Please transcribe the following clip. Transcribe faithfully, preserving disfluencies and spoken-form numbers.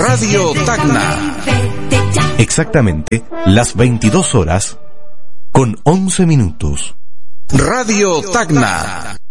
Radio Tacna. Exactamente las veintidós horas con once minutos. Radio Tacna.